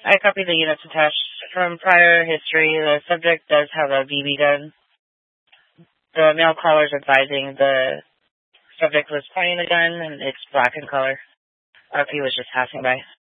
I copied the units attached. From prior history, the subject does have a BB gun. The male caller is advising the subject was pointing the gun, and it's black in color. He was just passing by.